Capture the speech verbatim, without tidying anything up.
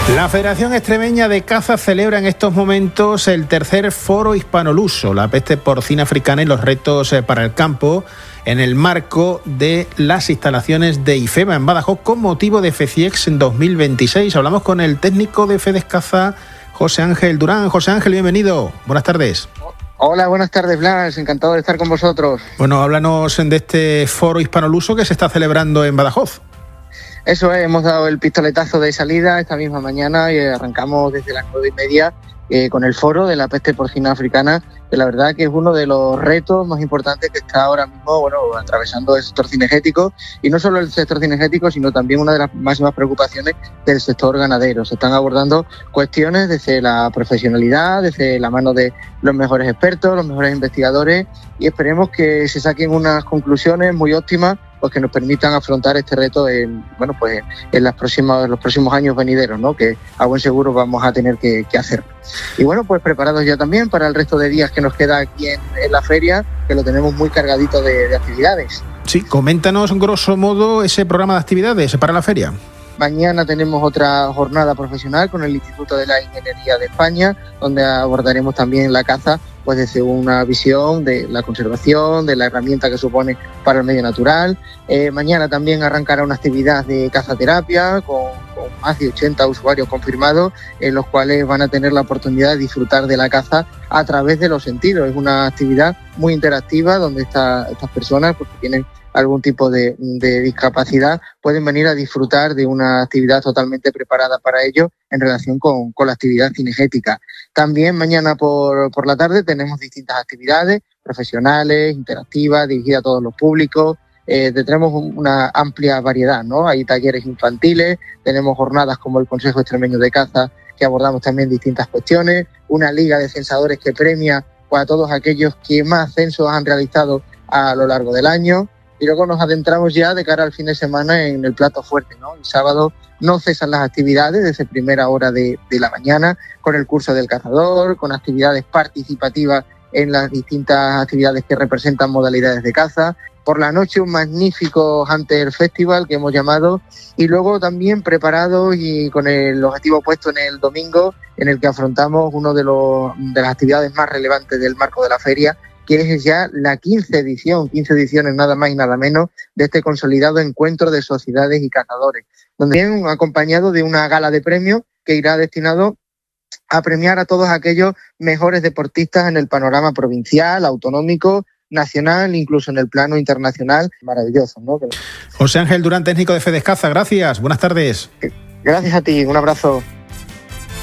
La Federación Extremeña de Caza celebra en estos momentos el tercer foro hispanoluso, la peste porcina africana y los retos para el campo, en el marco de las instalaciones de IFEMA en Badajoz con motivo de FECIEX en dos mil veintiséis. Hablamos con el técnico de Fedescaza, José Ángel Durán. José Ángel, bienvenido. Buenas tardes. Hola, buenas tardes, Blas. Encantado de estar con vosotros. Bueno, háblanos de este foro hispanoluso que se está celebrando en Badajoz. Eso es, hemos dado el pistoletazo de salida esta misma mañana y arrancamos desde las nueve y media eh, con el foro de la peste porcina africana, que la verdad que es uno de los retos más importantes que está ahora mismo, bueno, atravesando el sector cinegético, y no solo el sector cinegético, sino también una de las máximas preocupaciones del sector ganadero. Se están abordando cuestiones desde la profesionalidad, desde la mano de los mejores expertos, los mejores investigadores, y esperemos que se saquen unas conclusiones muy óptimas, pues que nos permitan afrontar este reto en, bueno, pues en las próximas, los próximos años venideros, ¿no? Que a buen seguro vamos a tener que, que hacer. Y bueno, pues preparados ya también para el resto de días que nos queda aquí en, en la feria, que lo tenemos muy cargadito de, de actividades. Sí, coméntanos grosso modo ese programa de actividades para la feria. Mañana tenemos otra jornada profesional con el Instituto de la Ingeniería de España, donde abordaremos también la caza pues desde una visión de la conservación, de la herramienta que supone para el medio natural. Eh, mañana también arrancará una actividad de cazaterapia con, con más de ochenta usuarios confirmados, en los cuales van a tener la oportunidad de disfrutar de la caza a través de los sentidos. Es una actividad muy interactiva donde esta, estas personas pues, que tienen algún tipo de, de discapacidad pueden venir a disfrutar de una actividad totalmente preparada para ello en relación con, con la actividad cinegética. También mañana por, por la tarde tenemos distintas actividades profesionales, interactivas, dirigidas a todos los públicos. Eh, tenemos una amplia variedad, ¿no? Hay talleres infantiles, tenemos jornadas como el Consejo Extremeño de Caza, que abordamos también distintas cuestiones, una liga de censadores que premia pues, a todos aquellos que más censos han realizado a lo largo del año. Y luego nos adentramos ya de cara al fin de semana en el plato fuerte, ¿no? El sábado no cesan las actividades desde primera hora de, de la mañana, con el curso del cazador, con actividades participativas en las distintas actividades que representan modalidades de caza. Por la noche un magnífico Hunter Festival que hemos llamado, y luego también preparados y con el objetivo puesto en el domingo, en el que afrontamos uno de, los, de las actividades más relevantes del marco de la feria, que es ya la quince edición, quince ediciones nada más y nada menos, de este consolidado encuentro de sociedades y cazadores, donde viene acompañado de una gala de premios que irá destinado a premiar a todos aquellos mejores deportistas en el panorama provincial, autonómico, nacional, incluso en el plano internacional. Maravilloso, ¿no? José Ángel Durán, técnico de Fedescaza, gracias, buenas tardes. Gracias a ti, un abrazo.